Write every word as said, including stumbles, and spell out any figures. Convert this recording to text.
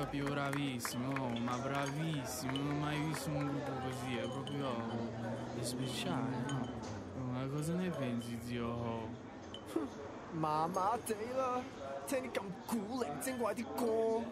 proprio bravissimo, oh, ma bravissimo, non ho mai visto un gruppo così, è proprio è speciale, no? Ma cosa ne pensi, zio Ho? 麻麻地啦，聽啲咁古靈精怪啲歌。